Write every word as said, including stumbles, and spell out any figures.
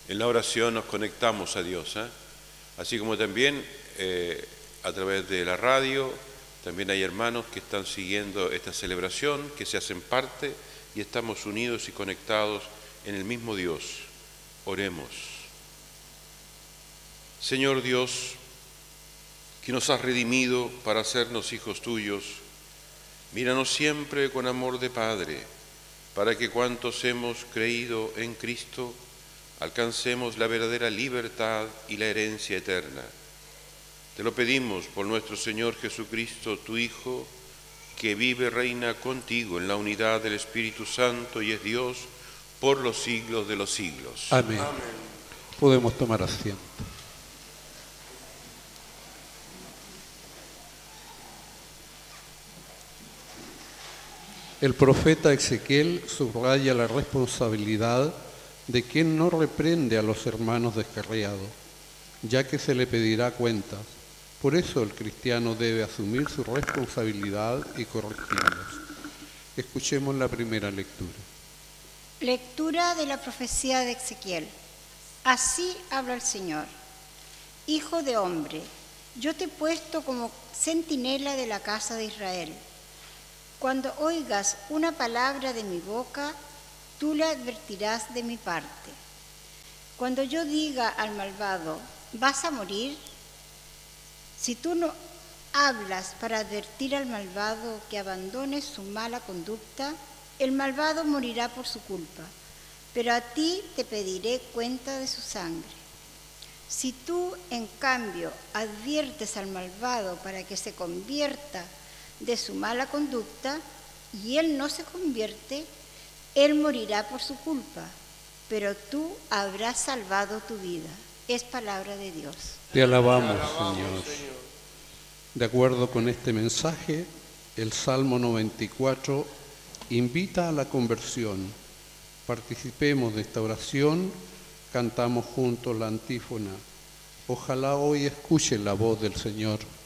En la oración nos conectamos a Dios, ¿eh? Así como también eh, a través de la radio, también hay hermanos que están siguiendo esta celebración, que se hacen parte y estamos unidos y conectados en el mismo Dios. Oremos. Señor Dios, que nos has redimido para hacernos hijos tuyos, míranos siempre con amor de Padre, para que cuantos hemos creído en Cristo, alcancemos la verdadera libertad y la herencia eterna. Te lo pedimos por nuestro Señor Jesucristo, tu Hijo, que vive y reina contigo en la unidad del Espíritu Santo y es Dios por los siglos de los siglos. Amén. Amén. Podemos tomar asiento. El profeta Ezequiel subraya la responsabilidad de quien no reprende a los hermanos descarriados, ya que se le pedirá cuentas. Por eso el cristiano debe asumir su responsabilidad y corregirlos. Escuchemos la primera lectura. Lectura de la profecía de Ezequiel. Así habla el Señor. Hijo de hombre, yo te he puesto como centinela de la casa de Israel. Cuando oigas una palabra de mi boca, tú la advertirás de mi parte. Cuando yo diga al malvado, vas a morir, si tú no hablas para advertir al malvado que abandone su mala conducta, el malvado morirá por su culpa, pero a ti te pediré cuenta de su sangre. Si tú, en cambio, adviertes al malvado para que se convierta de su mala conducta y él no se convierte, él morirá por su culpa, pero tú habrás salvado tu vida. Es palabra de Dios. Te alabamos, Señor. De acuerdo con este mensaje, el Salmo noventa y cuatro invita a la conversión. Participemos de esta oración, cantamos juntos la antífona. Ojalá hoy escuchen la voz del Señor.